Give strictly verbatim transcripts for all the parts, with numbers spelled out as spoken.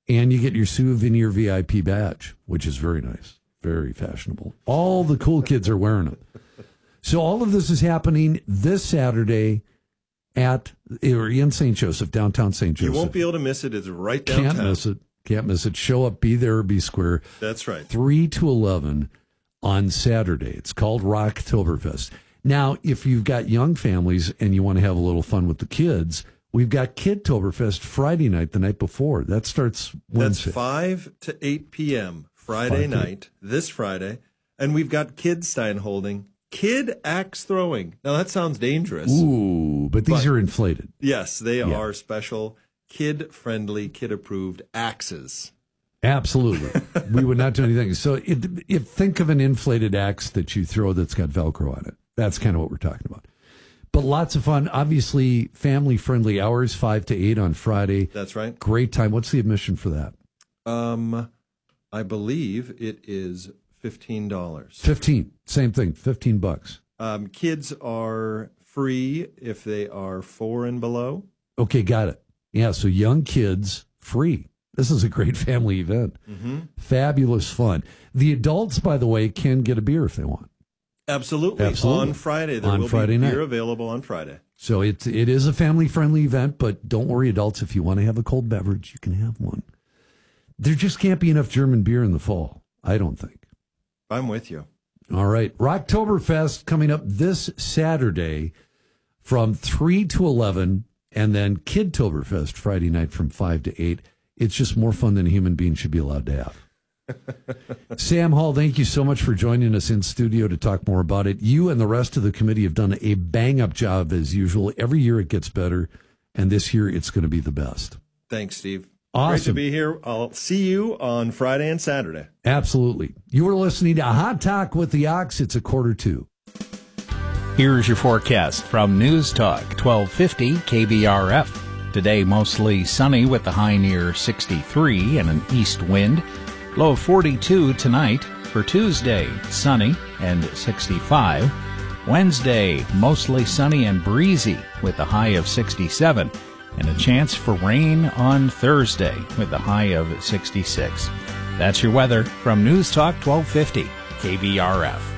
And you get your souvenir V I P badge, which is very nice, very fashionable. All the cool kids are wearing them. So all of this is happening this Saturday at or in Saint Joseph, downtown Saint Joseph. You won't be able to miss it. It's right downtown. Can't miss it. Can't miss it. Show up, be there or be square. That's right. three to eleven on Saturday. It's called Rocktoberfest. Now, if you've got young families and you want to have a little fun with the kids, we've got Kidtoberfest Friday night, the night before. That starts Wednesday. That's five to eight p.m. Friday night, this Friday. And we've got Kidstein holding Kid Axe Throwing. Now, that sounds dangerous. Ooh, but these but, are inflated. Yes, they yeah. are special, kid-friendly, kid-approved axes. Absolutely. We would not do anything. So it, if think of an inflated axe that you throw that's got Velcro on it. That's kind of what we're talking about. But lots of fun. Obviously, family-friendly hours, five to eight on Friday. That's right. Great time. What's the admission for that? Um, I believe it is fifteen dollars. fifteen. Same thing, fifteen bucks. Um, kids are free if they are four and below. Okay, got it. Yeah, so young kids, free. This is a great family event. Mm-hmm. Fabulous fun. The adults, by the way, can get a beer if they want. Absolutely. Absolutely. On Friday. There on will Friday be night. beer available on Friday. So it, it is a family-friendly event, but don't worry, adults. If you want to have a cold beverage, you can have one. There just can't be enough German beer in the fall, I don't think. I'm with you. All right. Rocktoberfest coming up this Saturday from three to eleven, and then Kidtoberfest Friday night from five to eight. It's just more fun than a human being should be allowed to have. Sam Hall, thank you so much for joining us in studio to talk more about it. You and the rest of the committee have done a bang-up job as usual. Every year it gets better, and this year it's going to be the best. Thanks, Steve. Awesome. Great to be here. I'll see you on Friday and Saturday. Absolutely. You were listening to Hot Talk with the Ox. It's a quarter two. Here's your forecast from News Talk twelve fifty K B R F. Today mostly sunny with the high near sixty-three and an east wind. Low of forty-two tonight. For Tuesday, sunny and sixty-five. Wednesday, mostly sunny and breezy with a high of sixty-seven. And a chance for rain on Thursday with a high of sixty-six. That's your weather from News Talk twelve fifty K B R F.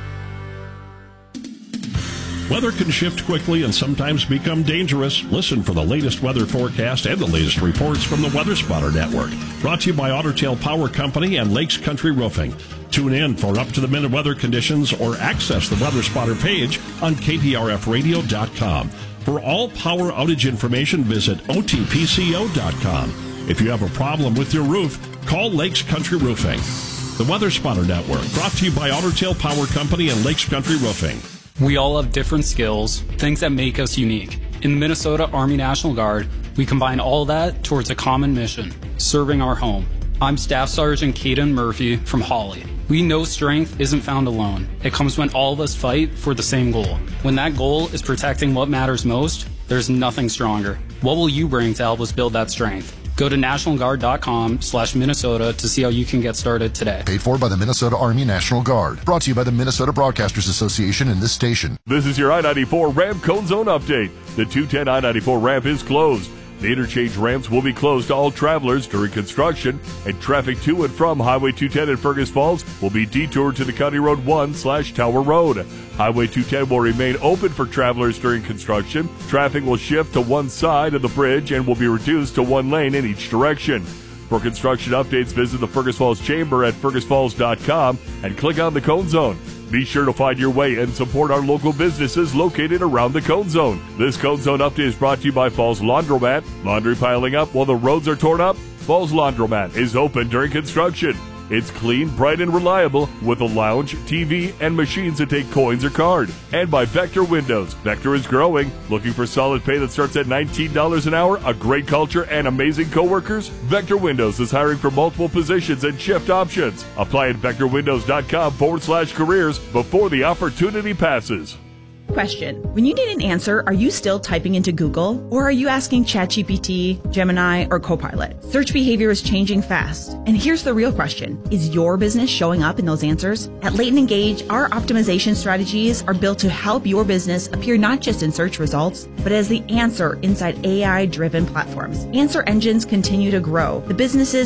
Weather can shift quickly and sometimes become dangerous. Listen for the latest weather forecast and the latest reports from the Weather Spotter Network. Brought to you by Otter Tail Power Company and Lakes Country Roofing. Tune in for up-to-the-minute weather conditions or access the Weather Spotter page on K P R F radio dot com. For all power outage information, visit O T P C O dot com. If you have a problem with your roof, call Lakes Country Roofing. The Weather Spotter Network, brought to you by Otter Tail Power Company and Lakes Country Roofing. We all have different skills, things that make us unique. In the Minnesota Army National Guard, we combine all that towards a common mission, serving our home. I'm Staff Sergeant Caden Murphy from Hawley. We know strength isn't found alone. It comes when all of us fight for the same goal. When that goal is protecting what matters most, there's nothing stronger. What will you bring to help us build that strength? Go to national guard dot com slash Minnesota to see how you can get started today. Paid for by the Minnesota Army National Guard. Brought to you by the Minnesota Broadcasters Association and this station. This is your I ninety-four ramp cone zone update. The two ten I ninety-four ramp is closed. The interchange ramps will be closed to all travelers during construction, and traffic to and from Highway two ten in Fergus Falls will be detoured to the County Road one slash Tower Road. Highway two ten will remain open for travelers during construction. Traffic will shift to one side of the bridge and will be reduced to one lane in each direction. For construction updates, visit the Fergus Falls Chamber at fergus falls dot com and click on the Cone Zone. Be sure to find your way and support our local businesses located around the Cone Zone. This Cone Zone update is brought to you by Falls Laundromat. Laundry piling up while the roads are torn up? Falls Laundromat is open during construction. It's clean, bright, and reliable with a lounge, T V, and machines that take coins or card. And by Vector Windows. Vector is growing. Looking for solid pay that starts at nineteen dollars an hour, a great culture, and amazing coworkers? Vector Windows is hiring for multiple positions and shift options. Apply at vector windows dot com forward slash careers before the opportunity passes. Question. When you need an answer, are you still typing into Google? Or are you asking ChatGPT, Gemini, or Copilot? Search behavior is changing fast. And here's the real question. Is your business showing up in those answers? At Leighton Engage, our optimization strategies are built to help your business appear not just in search results, but as the answer inside A I-driven platforms. Answer engines continue to grow. The businesses